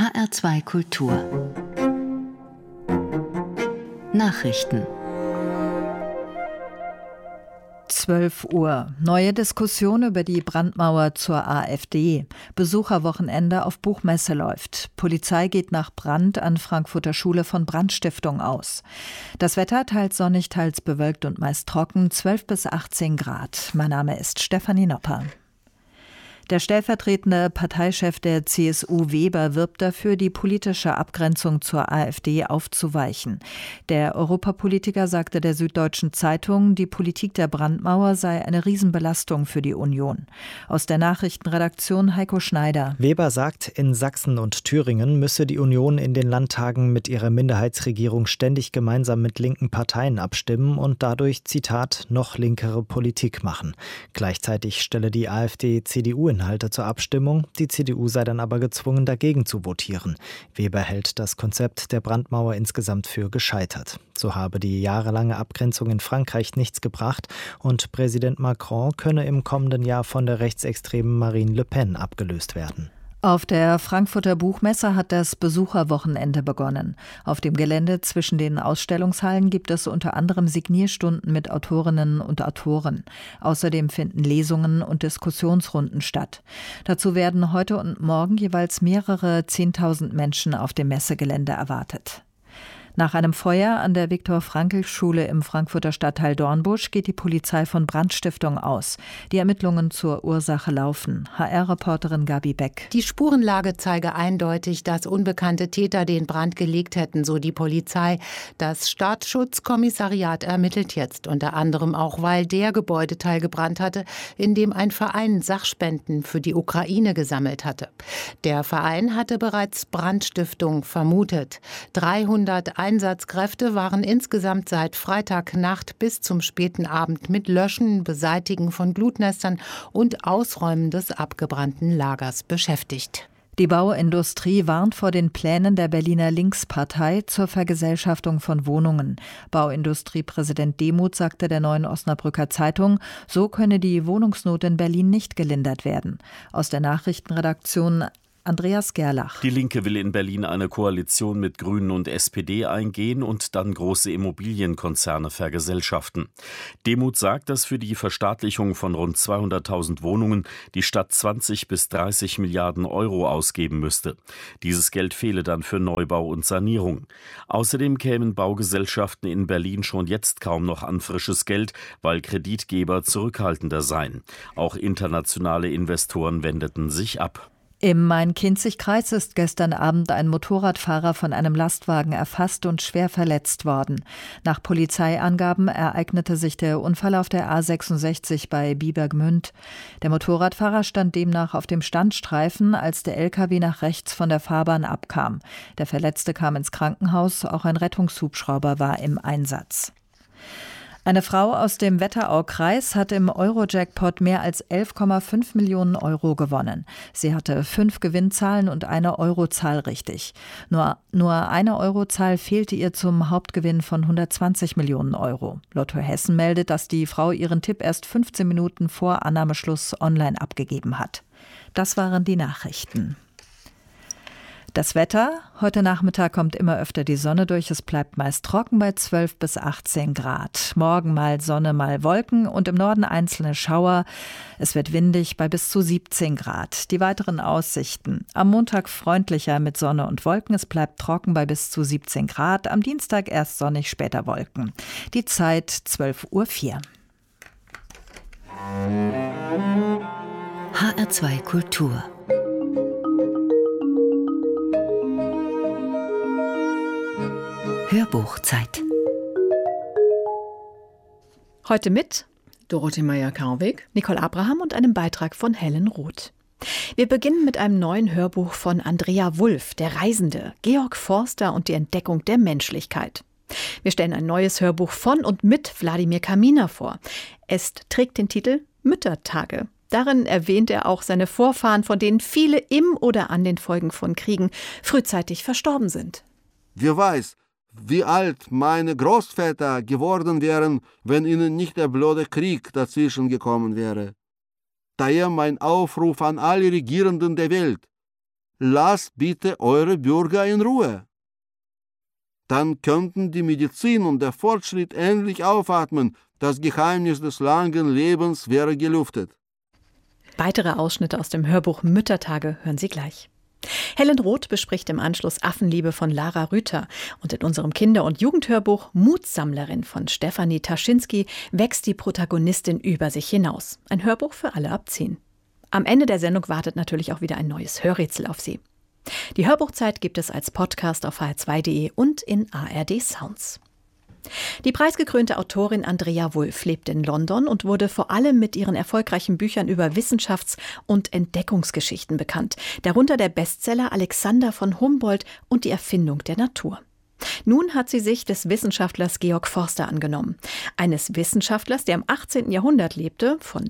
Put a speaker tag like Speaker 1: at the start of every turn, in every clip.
Speaker 1: HR2 Kultur Nachrichten
Speaker 2: 12 Uhr. Neue Diskussion über die Brandmauer zur AfD. Besucherwochenende auf Buchmesse läuft. Polizei geht nach Brand an Frankfurter Schule von Brandstiftung aus. Das Wetter teils sonnig, teils bewölkt und meist trocken, 12 bis 18 Grad. Mein Name ist Stefanie Nopper. Der stellvertretende Parteichef der CSU Weber wirbt dafür, die politische Abgrenzung zur AfD aufzuweichen. Der Europapolitiker sagte der Süddeutschen Zeitung, die Politik der Brandmauer sei eine Riesenbelastung für die Union. Aus der Nachrichtenredaktion Heiko Schneider.
Speaker 3: Weber sagt, in Sachsen und Thüringen müsse die Union in den Landtagen mit ihrer Minderheitsregierung ständig gemeinsam mit linken Parteien abstimmen und dadurch, Zitat, noch linkere Politik machen. Gleichzeitig stelle die AfD CDU-Inhalte zur Abstimmung. Die CDU sei dann aber gezwungen, dagegen zu votieren. Weber hält das Konzept der Brandmauer insgesamt für gescheitert. So habe die jahrelange Abgrenzung in Frankreich nichts gebracht und Präsident Macron könne im kommenden Jahr von der rechtsextremen Marine Le Pen abgelöst werden.
Speaker 2: Auf der Frankfurter Buchmesse hat das Besucherwochenende begonnen. Auf dem Gelände zwischen den Ausstellungshallen gibt es unter anderem Signierstunden mit Autorinnen und Autoren. Außerdem finden Lesungen und Diskussionsrunden statt. Dazu werden heute und morgen jeweils mehrere 10.000 Menschen auf dem Messegelände erwartet. Nach einem Feuer an der Viktor-Frankl-Schule im Frankfurter Stadtteil Dornbusch geht die Polizei von Brandstiftung aus. Die Ermittlungen zur Ursache laufen. HR-Reporterin Gabi Beck.
Speaker 4: Die Spurenlage zeige eindeutig, dass unbekannte Täter den Brand gelegt hätten, so die Polizei. Das Staatsschutzkommissariat ermittelt jetzt, unter anderem auch, weil der Gebäudeteil gebrannt hatte, in dem ein Verein Sachspenden für die Ukraine gesammelt hatte. Der Verein hatte bereits Brandstiftung vermutet. 300 Einsatzkräfte waren insgesamt seit Freitagnacht bis zum späten Abend mit Löschen, Beseitigen von Glutnestern und Ausräumen des abgebrannten Lagers beschäftigt.
Speaker 2: Die Bauindustrie warnt vor den Plänen der Berliner Linkspartei zur Vergesellschaftung von Wohnungen. Bauindustriepräsident Demuth sagte der Neuen Osnabrücker Zeitung, so könne die Wohnungsnot in Berlin nicht gelindert werden. Aus der Nachrichtenredaktion Andreas Gerlach.
Speaker 5: Die Linke will in Berlin eine Koalition mit Grünen und SPD eingehen und dann große Immobilienkonzerne vergesellschaften. Demuth sagt, dass für die Verstaatlichung von rund 200.000 Wohnungen die Stadt 20 bis 30 Milliarden Euro ausgeben müsste. Dieses Geld fehle dann für Neubau und Sanierung. Außerdem kämen Baugesellschaften in Berlin schon jetzt kaum noch an frisches Geld, weil Kreditgeber zurückhaltender seien. Auch internationale Investoren wendeten sich ab.
Speaker 2: Im Main-Kinzig-Kreis ist gestern Abend ein Motorradfahrer von einem Lastwagen erfasst und schwer verletzt worden. Nach Polizeiangaben ereignete sich der Unfall auf der A66 bei Biebergmünd. Der Motorradfahrer stand demnach auf dem Standstreifen, als der LKW nach rechts von der Fahrbahn abkam. Der Verletzte kam ins Krankenhaus, auch ein Rettungshubschrauber war im Einsatz. Eine Frau aus dem Wetteraukreis hat im Euro-Jackpot mehr als 11,5 Millionen Euro gewonnen. Sie hatte 5 Gewinnzahlen und eine Eurozahl richtig. Nur eine Eurozahl fehlte ihr zum Hauptgewinn von 120 Millionen Euro. Lotto Hessen meldet, dass die Frau ihren Tipp erst 15 Minuten vor Annahmeschluss online abgegeben hat. Das waren die Nachrichten. Das Wetter: Heute Nachmittag kommt immer öfter die Sonne durch. Es bleibt meist trocken bei 12 bis 18 Grad. Morgen mal Sonne, mal Wolken und im Norden einzelne Schauer. Es wird windig bei bis zu 17 Grad. Die weiteren Aussichten: Am Montag freundlicher mit Sonne und Wolken. Es bleibt trocken bei bis zu 17 Grad. Am Dienstag erst sonnig, später Wolken. Die Zeit 12:04 Uhr.
Speaker 1: HR2 Kultur Hörbuchzeit.
Speaker 6: Heute mit Dorothee Meyer-Karwig, Nicole Abraham und einem Beitrag von Helen Roth. Wir beginnen mit einem neuen Hörbuch von Andrea Wulff, Der Reisende, Georg Forster und die Entdeckung der Menschlichkeit. Wir stellen ein neues Hörbuch von und mit Wladimir Kaminer vor. Es trägt den Titel Müttertage. Darin erwähnt er auch seine Vorfahren, von denen viele im oder an den Folgen von Kriegen frühzeitig verstorben sind.
Speaker 7: Wer weiß, wie alt meine Großväter geworden wären, wenn ihnen nicht der blöde Krieg dazwischen gekommen wäre. Daher mein Aufruf an alle Regierenden der Welt. lasst bitte eure Bürger in Ruhe. Dann könnten die Medizin und der Fortschritt endlich aufatmen. Das Geheimnis des langen Lebens wäre gelüftet.
Speaker 6: Weitere Ausschnitte aus dem Hörbuch Müttertage hören Sie gleich. Helen Roth bespricht im Anschluss Affenliebe von Lara Rüther. Und in unserem Kinder- und Jugendhörbuch Mutsammlerin von Stefanie Taschinski wächst die Protagonistin über sich hinaus. Ein Hörbuch für alle ab 10. Am Ende der Sendung wartet natürlich auch wieder ein neues Hörrätsel auf Sie. Die Hörbuchzeit gibt es als Podcast auf hr2.de und in ARD Sounds. Die preisgekrönte Autorin Andrea Wulf lebt in London und wurde vor allem mit ihren erfolgreichen Büchern über Wissenschafts- und Entdeckungsgeschichten bekannt. Darunter der Bestseller Alexander von Humboldt und die Erfindung der Natur. Nun hat sie sich des Wissenschaftlers Georg Forster angenommen. Eines Wissenschaftlers, der im 18. Jahrhundert lebte, von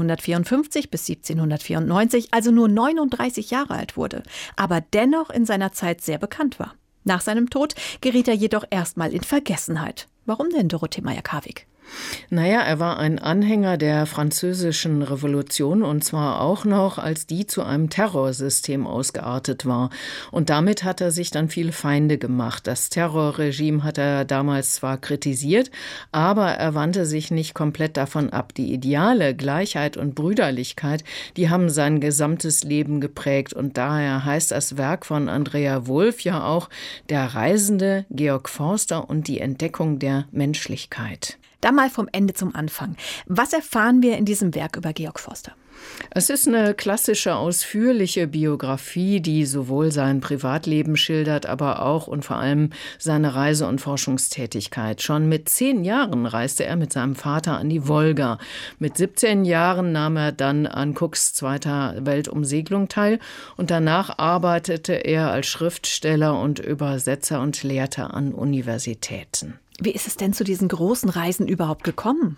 Speaker 6: 1754 bis 1794, also nur 39 Jahre alt wurde, aber dennoch in seiner Zeit sehr bekannt war. Nach seinem Tod geriet er jedoch erstmal in Vergessenheit. Warum denn, Dorothee Meyer-Karwig?
Speaker 8: Naja, er war ein Anhänger der Französischen Revolution und zwar auch noch, als die zu einem Terrorsystem ausgeartet war. Und damit hat er sich dann viele Feinde gemacht. Das Terrorregime hat er damals zwar kritisiert, aber er wandte sich nicht komplett davon ab. Die Ideale, Gleichheit und Brüderlichkeit, die haben sein gesamtes Leben geprägt. Und daher heißt das Werk von Andrea Wulf ja auch Der Reisende, Georg Forster und die Entdeckung der Menschlichkeit.
Speaker 6: Da mal vom Ende zum Anfang. Was erfahren wir in diesem Werk über Georg Forster?
Speaker 8: Es ist eine klassische, ausführliche Biografie, die sowohl sein Privatleben schildert, aber auch und vor allem seine Reise- und Forschungstätigkeit. Schon mit 10 Jahren reiste er mit seinem Vater an die Wolga. Mit 17 Jahren nahm er dann an Cooks zweiter Weltumsegelung teil und danach arbeitete er als Schriftsteller und Übersetzer und lehrte an Universitäten.
Speaker 6: Wie ist es denn zu diesen großen Reisen überhaupt gekommen?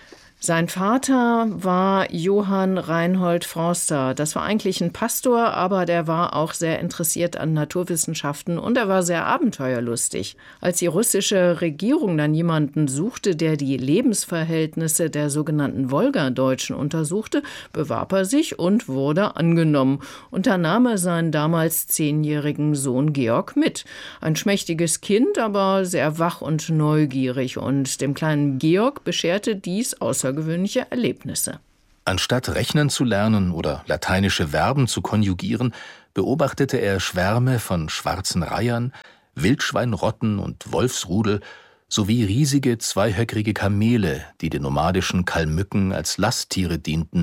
Speaker 8: Sein Vater war Johann Reinhold Forster. Das war eigentlich ein Pastor, aber der war auch sehr interessiert an Naturwissenschaften und er war sehr abenteuerlustig. Als die russische Regierung dann jemanden suchte, der die Lebensverhältnisse der sogenannten Wolgadeutschen untersuchte, bewarb er sich und wurde angenommen. Und da nahm er seinen damals 10-jährigen Sohn Georg mit. Ein schmächtiges Kind, aber sehr wach und neugierig. Und dem kleinen Georg bescherte dies außergewöhnliche Erlebnisse.
Speaker 9: Anstatt rechnen zu lernen oder lateinische Verben zu konjugieren, beobachtete er Schwärme von schwarzen Reihern, Wildschweinrotten und Wolfsrudel sowie riesige zweihöckrige Kamele, die den nomadischen Kalmücken als Lasttiere dienten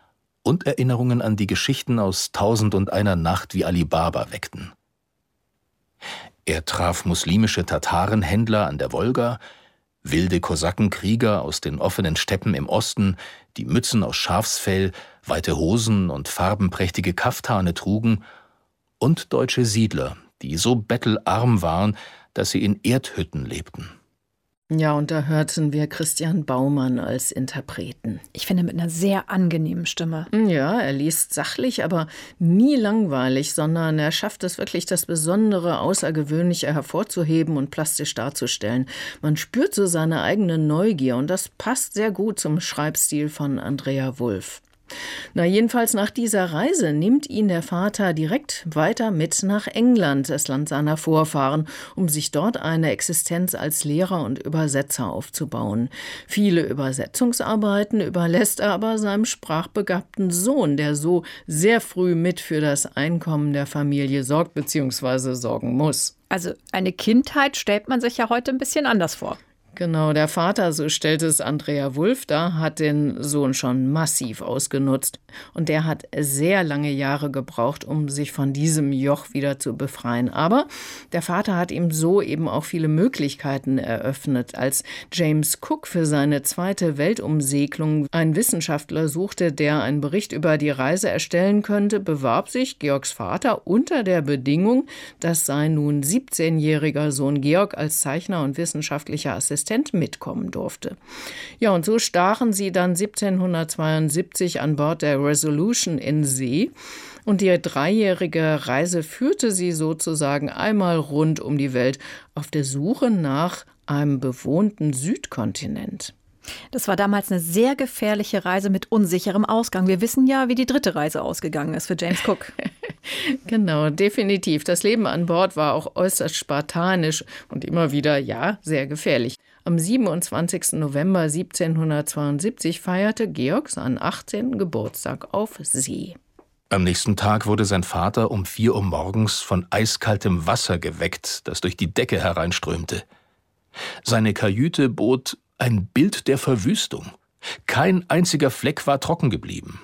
Speaker 9: und Erinnerungen an die Geschichten aus 1001 Nacht wie Ali Baba weckten. Er traf muslimische Tatarenhändler an der Wolga, wilde Kosakenkrieger aus den offenen Steppen im Osten, die Mützen aus Schafsfell, weite Hosen und farbenprächtige Kaftane trugen, und deutsche Siedler, die so bettelarm waren, dass sie in Erdhütten lebten.
Speaker 8: Ja, und da hörten wir Christian Baumann als Interpreten.
Speaker 6: Ich finde, mit einer sehr angenehmen Stimme.
Speaker 8: Ja, er liest sachlich, aber nie langweilig, sondern er schafft es wirklich, das Besondere, Außergewöhnliche hervorzuheben und plastisch darzustellen. Man spürt so seine eigene Neugier und das passt sehr gut zum Schreibstil von Andrea Wulf. Na, jedenfalls nach dieser Reise nimmt ihn der Vater direkt weiter mit nach England, das Land seiner Vorfahren, um sich dort eine Existenz als Lehrer und Übersetzer aufzubauen. Viele Übersetzungsarbeiten überlässt er aber seinem sprachbegabten Sohn, der so sehr früh mit für das Einkommen der Familie sorgt bzw. sorgen muss.
Speaker 6: Also eine Kindheit stellt man sich ja heute ein bisschen anders vor.
Speaker 8: Genau, der Vater, so stellt es Andrea Wulf dar, hat den Sohn schon massiv ausgenutzt. Und der hat sehr lange Jahre gebraucht, um sich von diesem Joch wieder zu befreien. Aber der Vater hat ihm so eben auch viele Möglichkeiten eröffnet. Als James Cook für seine zweite Weltumsegelung einen Wissenschaftler suchte, der einen Bericht über die Reise erstellen könnte, bewarb sich Georgs Vater unter der Bedingung, dass sein nun 17-jähriger Sohn Georg als Zeichner und wissenschaftlicher Assistent mitkommen durfte. Ja, und so stachen sie dann 1772 an Bord der Resolution in See und die 3-jährige Reise führte sie sozusagen einmal rund um die Welt auf der Suche nach einem bewohnten Südkontinent.
Speaker 6: Das war damals eine sehr gefährliche Reise mit unsicherem Ausgang. Wir wissen ja, wie die 3. Reise ausgegangen ist für James Cook.
Speaker 8: Genau, definitiv. Das Leben an Bord war auch äußerst spartanisch und immer wieder, ja, sehr gefährlich. Am 27. November 1772 feierte Georg seinen 18. Geburtstag auf See.
Speaker 9: Am nächsten Tag wurde sein Vater um 4 Uhr morgens von eiskaltem Wasser geweckt, das durch die Decke hereinströmte. Seine Kajüte bot ein Bild der Verwüstung. Kein einziger Fleck war trocken geblieben.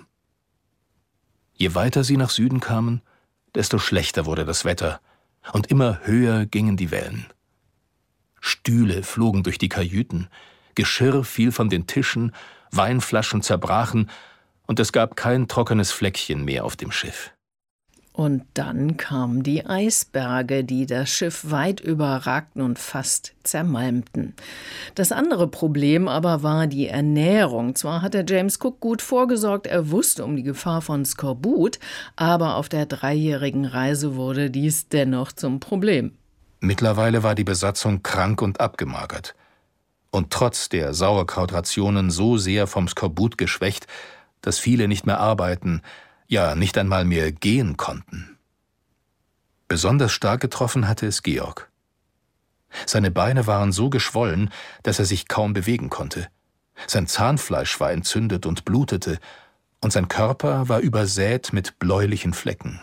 Speaker 9: Je weiter sie nach Süden kamen, desto schlechter wurde das Wetter, und immer höher gingen die Wellen. Stühle flogen durch die Kajüten, Geschirr fiel von den Tischen, Weinflaschen zerbrachen, und es gab kein trockenes Fleckchen mehr auf dem Schiff.
Speaker 8: Und dann kamen die Eisberge, die das Schiff weit überragten und fast zermalmten. Das andere Problem aber war die Ernährung. Zwar hatte James Cook gut vorgesorgt, er wusste um die Gefahr von Skorbut, aber auf der 3-jährigen Reise wurde dies dennoch zum Problem.
Speaker 9: Mittlerweile war die Besatzung krank und abgemagert. Und trotz der Sauerkrautrationen so sehr vom Skorbut geschwächt, dass viele nicht mehr arbeiten, ja nicht einmal mehr gehen konnten. Besonders stark getroffen hatte es Georg. Seine Beine waren so geschwollen, dass er sich kaum bewegen konnte. Sein Zahnfleisch war entzündet und blutete, und sein Körper war übersät mit bläulichen Flecken.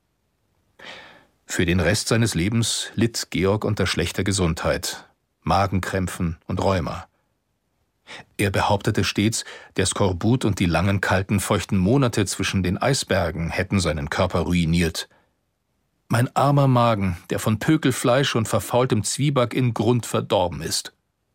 Speaker 9: Für den Rest seines Lebens litt Georg unter schlechter Gesundheit, Magenkrämpfen und Rheuma. Er behauptete stets, der Skorbut und die langen, kalten, feuchten Monate zwischen den Eisbergen hätten seinen Körper ruiniert. Mein armer Magen, der von Pökelfleisch und verfaultem Zwieback in Grund verdorben ist.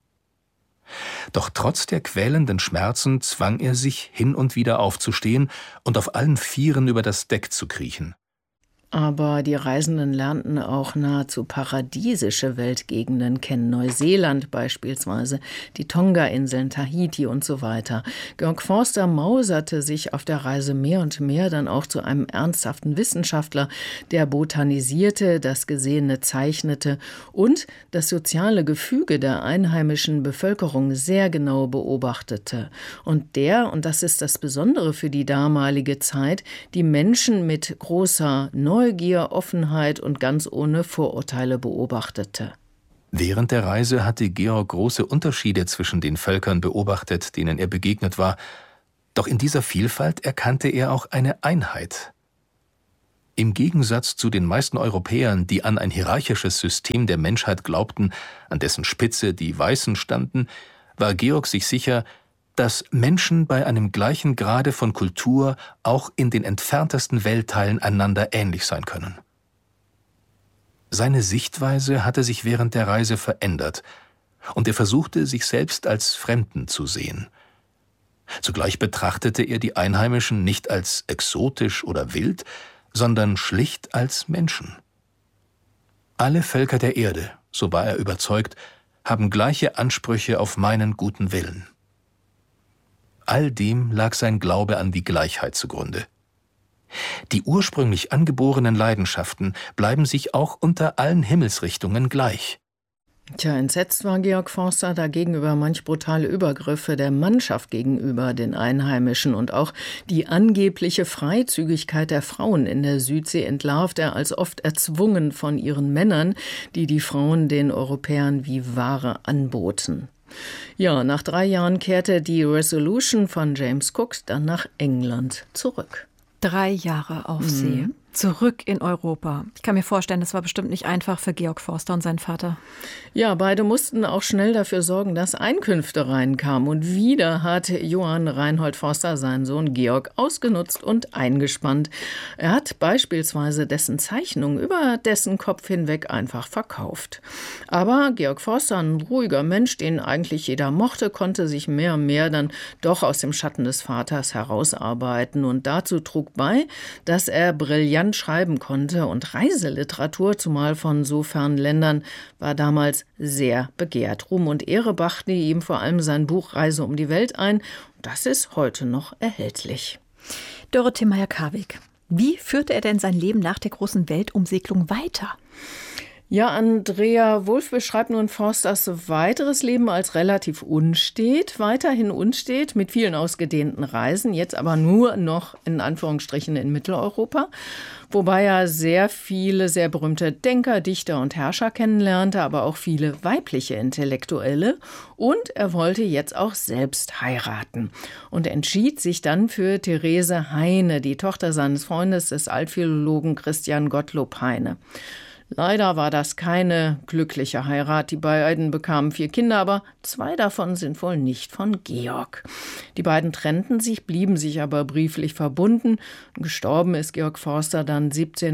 Speaker 9: Doch trotz der quälenden Schmerzen zwang er sich, hin und wieder aufzustehen und auf allen Vieren über das Deck zu kriechen.
Speaker 8: Aber die Reisenden lernten auch nahezu paradiesische Weltgegenden kennen, Neuseeland beispielsweise, die Tonga-Inseln, Tahiti und so weiter. Georg Forster mauserte sich auf der Reise mehr und mehr dann auch zu einem ernsthaften Wissenschaftler, der botanisierte, das Gesehene zeichnete und das soziale Gefüge der einheimischen Bevölkerung sehr genau beobachtete. Und das ist das Besondere für die damalige Zeit, die Menschen mit großer Neugier, Offenheit und ganz ohne Vorurteile beobachtete.
Speaker 9: Während der Reise hatte Georg große Unterschiede zwischen den Völkern beobachtet, denen er begegnet war. Doch in dieser Vielfalt erkannte er auch eine Einheit. Im Gegensatz zu den meisten Europäern, die an ein hierarchisches System der Menschheit glaubten, an dessen Spitze die Weißen standen, war Georg sich sicher, dass Menschen bei einem gleichen Grade von Kultur auch in den entferntesten Weltteilen einander ähnlich sein können. Seine Sichtweise hatte sich während der Reise verändert, und er versuchte, sich selbst als Fremden zu sehen. Zugleich betrachtete er die Einheimischen nicht als exotisch oder wild, sondern schlicht als Menschen. Alle Völker der Erde, so war er überzeugt, haben gleiche Ansprüche auf meinen guten Willen. All dem lag sein Glaube an die Gleichheit zugrunde. Die ursprünglich angeborenen Leidenschaften bleiben sich auch unter allen Himmelsrichtungen gleich.
Speaker 8: Entsetzt war Georg Forster dagegen über manch brutale Übergriffe der Mannschaft gegenüber den Einheimischen und auch die angebliche Freizügigkeit der Frauen in der Südsee entlarvt er als oft erzwungen von ihren Männern, die die Frauen den Europäern wie Ware anboten. Ja, nach 3 Jahren kehrte die Resolution von James Cook dann nach England zurück.
Speaker 6: 3 Jahre auf See, zurück in Europa. Ich kann mir vorstellen, das war bestimmt nicht einfach für Georg Forster und seinen Vater.
Speaker 8: Ja, beide mussten auch schnell dafür sorgen, dass Einkünfte reinkamen. Und wieder hat Johann Reinhold Forster seinen Sohn Georg ausgenutzt und eingespannt. Er hat beispielsweise dessen Zeichnung über dessen Kopf hinweg einfach verkauft. Aber Georg Forster, ein ruhiger Mensch, den eigentlich jeder mochte, konnte sich mehr und mehr dann doch aus dem Schatten des Vaters herausarbeiten. Und dazu trug bei, dass er brillant schreiben konnte, und Reiseliteratur, zumal von so fernen Ländern, war damals sehr begehrt. Ruhm und Ehre brachte ihm vor allem sein Buch Reise um die Welt ein. Das ist heute noch erhältlich.
Speaker 6: Dorothee Meyer-Karwig, wie führte er denn sein Leben nach der großen Weltumsegelung weiter?
Speaker 8: Ja, Andrea Wulff beschreibt nun Forsters weiteres Leben als relativ weiterhin unstet, mit vielen ausgedehnten Reisen, jetzt aber nur noch in Anführungsstrichen in Mitteleuropa, wobei er sehr viele sehr berühmte Denker, Dichter und Herrscher kennenlernte, aber auch viele weibliche Intellektuelle, und er wollte jetzt auch selbst heiraten und entschied sich dann für Therese Heine, die Tochter seines Freundes, des Altphilologen Christian Gottlob Heine. Leider war das keine glückliche Heirat. Die beiden bekamen 4 Kinder, aber 2 davon sind wohl nicht von Georg. Die beiden trennten sich, blieben sich aber brieflich verbunden. Gestorben ist Georg Forster dann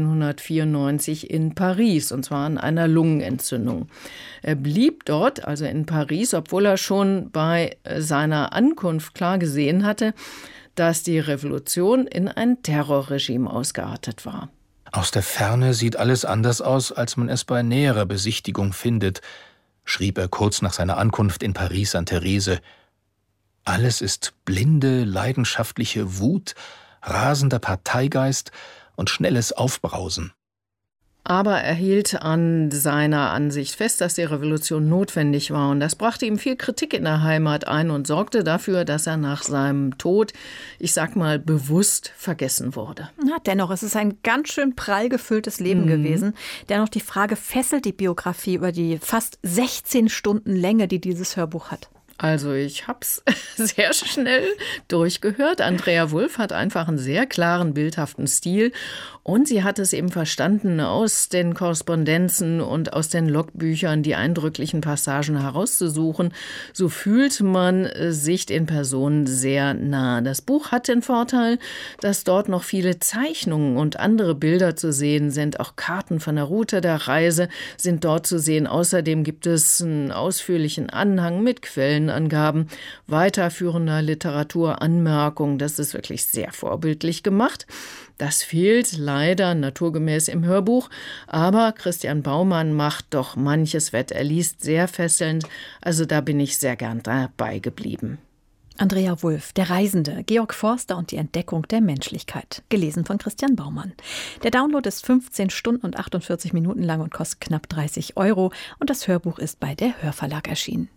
Speaker 8: 1794 in Paris, und zwar an einer Lungenentzündung. Er blieb dort, also in Paris, obwohl er schon bei seiner Ankunft klar gesehen hatte, dass die Revolution in ein Terrorregime ausgeartet war.
Speaker 9: Aus der Ferne sieht alles anders aus, als man es bei näherer Besichtigung findet, schrieb er kurz nach seiner Ankunft in Paris an Therese. Alles ist blinde, leidenschaftliche Wut, rasender Parteigeist und schnelles Aufbrausen.
Speaker 8: Aber er hielt an seiner Ansicht fest, dass die Revolution notwendig war. Und das brachte ihm viel Kritik in der Heimat ein und sorgte dafür, dass er nach seinem Tod, ich sag mal, bewusst vergessen wurde.
Speaker 6: Na, dennoch, es ist ein ganz schön prall gefülltes Leben gewesen. Dennoch die Frage, fesselt die Biografie über die fast 16 Stunden Länge, die dieses Hörbuch hat?
Speaker 8: Also ich hab's sehr schnell durchgehört. Andrea Wulff hat einfach einen sehr klaren, bildhaften Stil. Und sie hat es eben verstanden, aus den Korrespondenzen und aus den Logbüchern die eindrücklichen Passagen herauszusuchen. So fühlt man sich den Personen sehr nah. Das Buch hat den Vorteil, dass dort noch viele Zeichnungen und andere Bilder zu sehen sind. Auch Karten von der Route der Reise sind dort zu sehen. Außerdem gibt es einen ausführlichen Anhang mit Quellenangaben, weiterführender Literatur, Anmerkungen. Das ist wirklich sehr vorbildlich gemacht. Das fehlt leider naturgemäß im Hörbuch, aber Christian Baumann macht doch manches wett. Er liest sehr fesselnd, also da bin ich sehr gern dabei geblieben.
Speaker 6: Andrea Wulff, Der Reisende, Georg Forster und die Entdeckung der Menschlichkeit. Gelesen von Christian Baumann. Der Download ist 15 Stunden und 48 Minuten lang und kostet knapp 30 €. Und das Hörbuch ist bei der Hörverlag erschienen.